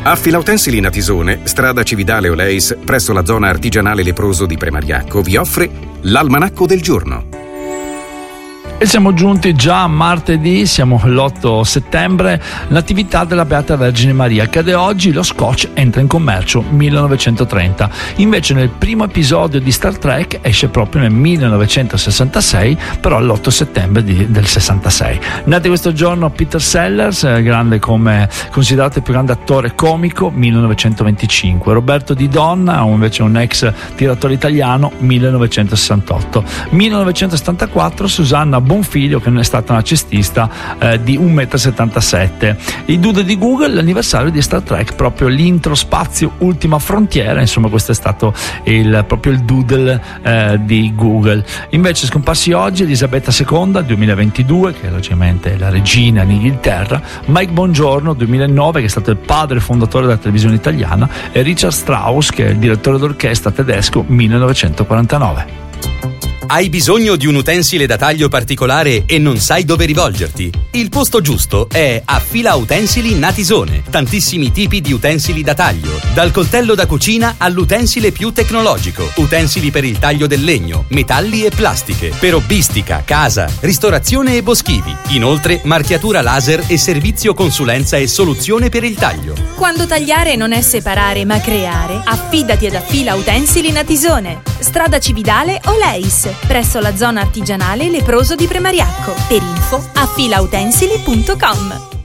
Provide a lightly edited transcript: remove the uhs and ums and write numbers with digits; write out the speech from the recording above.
Affila Utensili Natisone, strada Cividale Oleis, presso la zona artigianale leproso di Premariacco, vi offre l'Almanacco del Giorno. E siamo giunti già a martedì, siamo l'8 settembre, l'attività della Beata Vergine Maria. Accade oggi, lo Scotch entra in commercio 1930. Invece nel primo episodio di Star Trek esce proprio nel 1966, però l'8 settembre del 66. Nato questo giorno Peter Sellers, grande come considerato il più grande attore comico, 1925. Roberto Di Donna, invece un ex tiratore italiano, 1968. 1974 Susanna Bonfiglio, che non è stata una cestista di 1,77 m. Il doodle di Google, l'anniversario di Star Trek, proprio l'intro spazio Ultima Frontiera, insomma questo è stato proprio il doodle di Google. Invece scomparsi oggi Elisabetta II 2022, che è logicamente la regina in Inghilterra, Mike Bongiorno 2009, che è stato il padre fondatore della televisione italiana, e Richard Strauss, che è il direttore d'orchestra tedesco, 1949. Hai bisogno di un utensile da taglio particolare e non sai dove rivolgerti? Il posto giusto è Affila Utensili Natisone. Tantissimi tipi di utensili da taglio, dal coltello da cucina all'utensile più tecnologico, utensili per il taglio del legno, metalli e plastiche, per hobbistica, casa, ristorazione e boschivi. Inoltre marchiatura laser e servizio consulenza e soluzione per il taglio. Quando tagliare non è separare ma creare, affidati ad Affila Utensili Natisone. Strada Cividale Oleis, presso la zona artigianale leproso di Premariacco. Per info affilautensili.com.